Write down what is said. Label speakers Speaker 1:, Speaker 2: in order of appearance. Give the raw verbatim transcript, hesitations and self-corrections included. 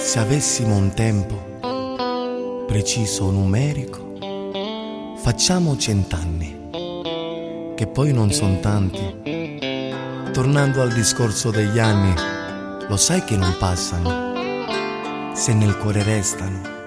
Speaker 1: Se avessimo un tempo preciso numerico, facciamo cent'anni, che poi non son tanti. Tornando al discorso degli anni, lo sai che non passano, se nel cuore restano.